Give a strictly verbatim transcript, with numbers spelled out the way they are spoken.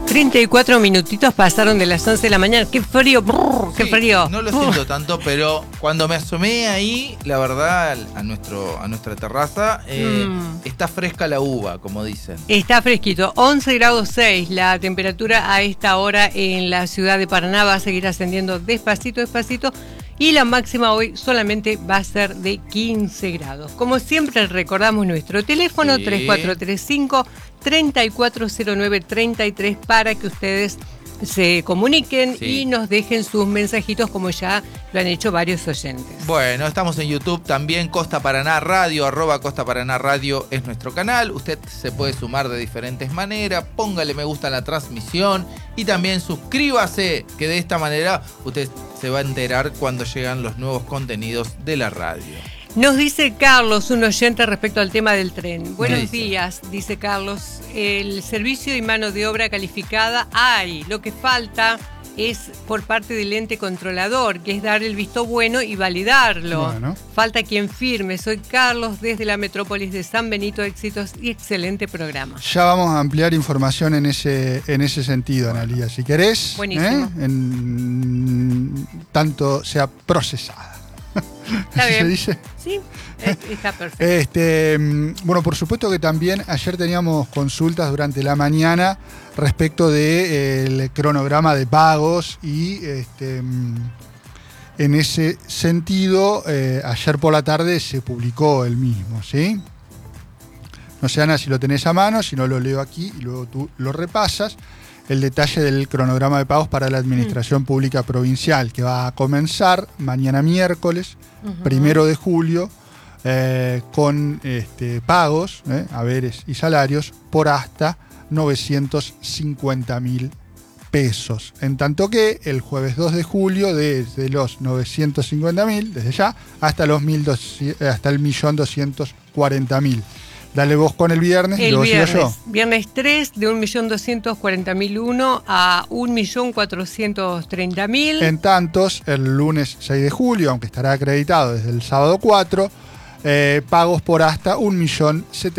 treinta y cuatro minutitos pasaron de las once de la mañana. ¡Qué frío! Brrr, ¡Qué sí, frío! No lo siento tanto, pero cuando me asomé ahí, la verdad, a nuestro a nuestra terraza, eh, mm. está fresca la uva, como dicen. Está fresquito. once grados seis la temperatura a esta hora en la ciudad de Paraná. Va a seguir ascendiendo despacito, despacito. Y la máxima hoy solamente va a ser de quince grados. Como siempre, recordamos nuestro teléfono sí. tres cuatro tres cinco, tres cuatro cero nueve, tres tres para que ustedes se comuniquen sí. y nos dejen sus mensajitos como ya lo han hecho varios oyentes. Bueno, estamos en YouTube también, Costa Paraná Radio, arroba Costa Paraná Radio es nuestro canal. Usted se puede sumar de diferentes maneras, póngale me gusta a la transmisión y también suscríbase, que de esta manera usted se va a enterar cuando llegan los nuevos contenidos de la radio. Nos dice Carlos, un oyente respecto al tema del tren. Buenos dice? días, dice Carlos. El servicio y mano de obra calificada hay. Lo que falta es por parte del ente controlador, que es dar el visto bueno y validarlo. Bueno. Falta quien firme. Soy Carlos desde la metrópolis de San Benito. Éxitos y excelente programa. Ya vamos a ampliar información en ese, en ese sentido, Analía. Si querés, buenísimo. ¿eh? En tanto sea procesada. ¿Está bien? ¿Se dice? Sí, está perfecto. Este, bueno, por supuesto que también ayer teníamos consultas durante la mañana respecto del eh, cronograma de pagos y este, en ese sentido, eh, ayer por la tarde se publicó el mismo, ¿sí? No sé, Ana, si lo tenés a mano, si no lo leo aquí y luego tú lo repasas. El detalle del cronograma de pagos para la Administración mm. Pública Provincial, que va a comenzar mañana miércoles, uh-huh. primero de julio, eh, con este, pagos, eh, haberes y salarios por hasta novecientos cincuenta mil pesos. En tanto que el jueves dos de julio, desde los novecientos cincuenta mil, desde ya, hasta los mil doscientos, hasta el millón doscientos cuarenta mil. Dale vos con el viernes el y luego viernes, sigo yo. Viernes tres de un millón doscientos cuarenta mil uno a un millón cuatrocientos treinta mil. En tantos, el lunes seis de julio, aunque estará acreditado desde el sábado cuatro, eh, pagos por hasta un millón setecientos